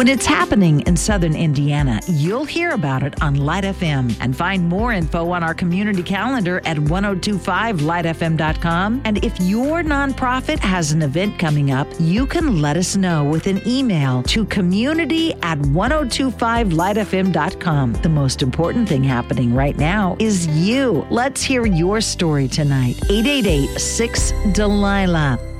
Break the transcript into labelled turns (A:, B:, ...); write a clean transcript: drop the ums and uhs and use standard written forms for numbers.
A: When it's happening in Southern Indiana, you'll hear about it on Light FM. And find more info on our community calendar at 1025lightfm.com. And if your nonprofit has an event coming up, you can let us know with an email to community@1025lightfm.com. The most important thing happening right now is you. Let's hear your story tonight. 888-6-DELILAH.